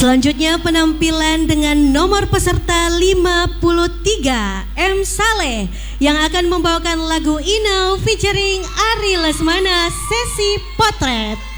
Selanjutnya penampilan dengan nomor peserta 53 M. Saleh yang akan membawakan lagu Ino featuring Ari Lesmana sesi potret.